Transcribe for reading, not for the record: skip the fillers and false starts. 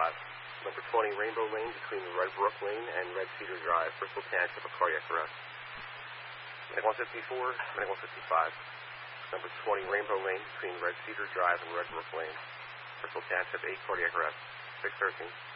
Number 20, Rainbow Lane between Red Brook Lane and Red Cedar Drive, Bristol Township, a cardiac arrest. Medic 154, Medic 155. Number 20, Rainbow Lane between Red Cedar Drive and Red Brook Lane, Bristol Township, 8 cardiac arrest. 613.